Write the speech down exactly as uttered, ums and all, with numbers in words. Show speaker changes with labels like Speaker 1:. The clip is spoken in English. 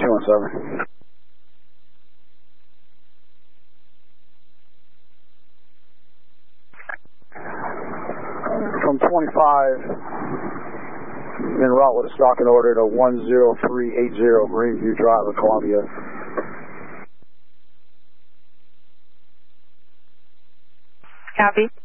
Speaker 1: two one seven. From twenty-five, en route with a stalking order to one zero three eight zero Greenview Drive of Columbia.
Speaker 2: Copy.